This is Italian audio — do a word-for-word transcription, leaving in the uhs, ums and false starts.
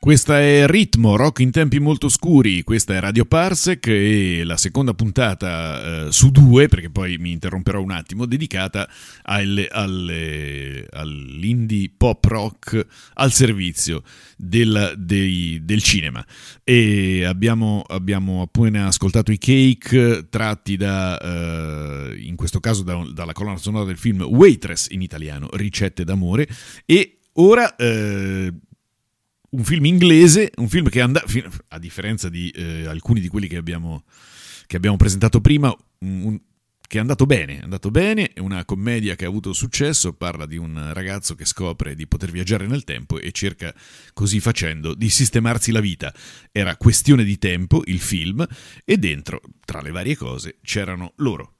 Questa è Ritmo, rock in tempi molto scuri, questa è Radio Parsec e la seconda puntata eh, su due, perché poi mi interromperò un attimo, dedicata alle, alle, all'indie pop rock al servizio del, dei, del cinema. E abbiamo, abbiamo appena ascoltato i Cake tratti da, eh, in questo caso da, dalla colonna sonora del film Waitress, in italiano, Ricette d'amore, e ora... Eh, un film inglese, un film che anda, a differenza di eh, alcuni di quelli che abbiamo, che abbiamo presentato prima, un, un, che è andato bene, è andato bene, è una commedia che ha avuto successo, parla di un ragazzo che scopre di poter viaggiare nel tempo e cerca così facendo di sistemarsi la vita. Era Questione di tempo, il film, e dentro, tra le varie cose, c'erano loro.